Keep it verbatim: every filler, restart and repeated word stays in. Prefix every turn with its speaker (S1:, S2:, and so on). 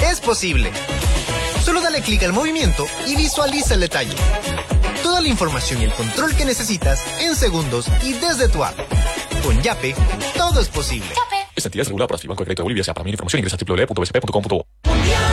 S1: es posible. Solo dale clic al movimiento y visualiza el detalle. Toda la información y el control que necesitas en segundos y desde tu app. Con Yape, todo es posible.
S2: Esta entidad es regulada por la Banco de Crédito de Bolivia. Para mayor información ingresa a doble u doble u doble u punto b c p punto com punto bo.